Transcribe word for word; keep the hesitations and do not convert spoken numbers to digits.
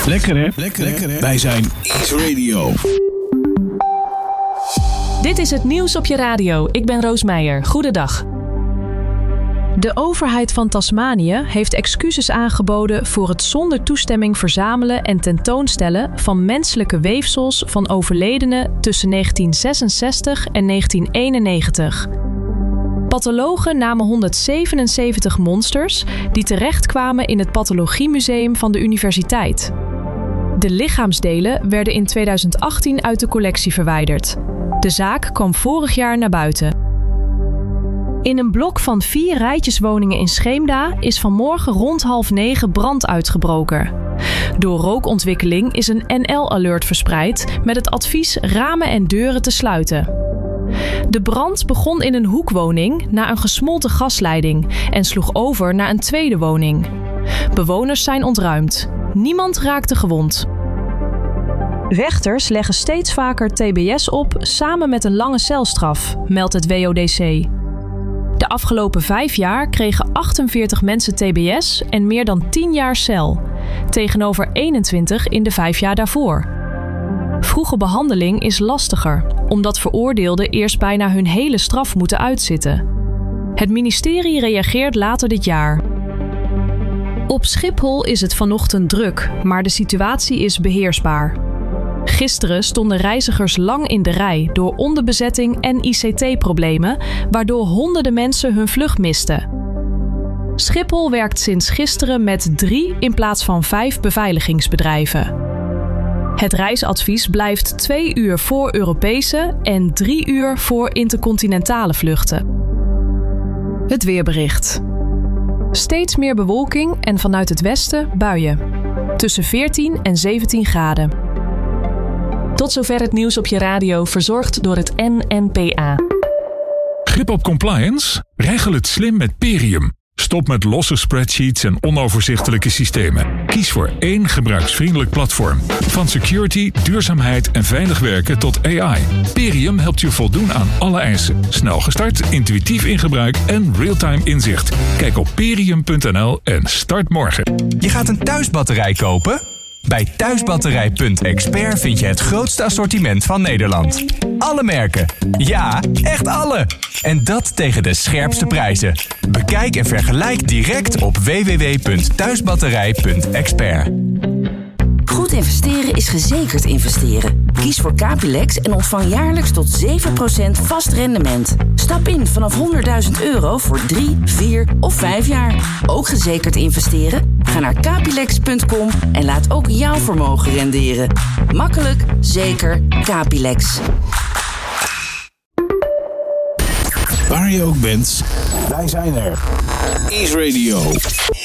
Lekker hè? Lekker, Lekker hè? Wij zijn Ease Radio. Dit is het nieuws op je radio. Ik ben Roos Meijer. Goedendag. De overheid van Tasmanië heeft excuses aangeboden voor het zonder toestemming verzamelen en tentoonstellen van menselijke weefsels van overledenen tussen negentien zesenzestig en negentien eenennegentig. Pathologen namen honderdzevenenzeventig monsters die terechtkwamen in het Pathologiemuseum van de universiteit. De lichaamsdelen werden in tweeduizend achttien uit de collectie verwijderd. De zaak kwam vorig jaar naar buiten. In een blok van vier rijtjeswoningen in Scheemda is vanmorgen rond half negen brand uitgebroken. Door rookontwikkeling is een N L-alert verspreid met het advies ramen en deuren te sluiten. De brand begon in een hoekwoning na een gesmolten gasleiding en sloeg over naar een tweede woning. Bewoners zijn ontruimd. Niemand raakte gewond. Rechters leggen steeds vaker T B S op samen met een lange celstraf, meldt het W O D C. De afgelopen vijf jaar kregen achtenveertig mensen T B S en meer dan tien jaar cel, tegenover eenentwintig in de vijf jaar daarvoor. Vroege behandeling is lastiger, omdat veroordeelden eerst bijna hun hele straf moeten uitzitten. Het ministerie reageert later dit jaar. Op Schiphol is het vanochtend druk, maar de situatie is beheersbaar. Gisteren stonden reizigers lang in de rij door onderbezetting en I C T-problemen, waardoor honderden mensen hun vlucht misten. Schiphol werkt sinds gisteren met drie in plaats van vijf beveiligingsbedrijven. Het reisadvies blijft twee uur voor Europese en drie uur voor intercontinentale vluchten. Het weerbericht. Steeds meer bewolking en vanuit het westen buien. Tussen veertien en zeventien graden. Tot zover het nieuws op je radio, verzorgd door het N N P A. Grip op compliance? Regel het slim met Perium. Stop met losse spreadsheets en onoverzichtelijke systemen. Kies voor één gebruiksvriendelijk platform. Van security, duurzaamheid en veilig werken tot A I. Perium helpt je voldoen aan alle eisen. Snel gestart, intuïtief in gebruik en real-time inzicht. Kijk op perium punt n l en start morgen. Je gaat een thuisbatterij kopen? Bij thuisbatterij punt expert vind je het grootste assortiment van Nederland. Alle merken. Ja, echt alle. En dat tegen de scherpste prijzen. Bekijk en vergelijk direct op w w w punt thuisbatterij punt expert. Goed investeren is gezekerd investeren. Kies voor Capilex en ontvang jaarlijks tot zeven procent vast rendement. Stap in vanaf honderdduizend euro voor drie, vier of vijf jaar. Ook gezekerd investeren? Ga naar capilex punt com en laat ook jouw vermogen renderen. Makkelijk, zeker, Capilex. Waar je ook bent, wij zijn er. Ease Radio.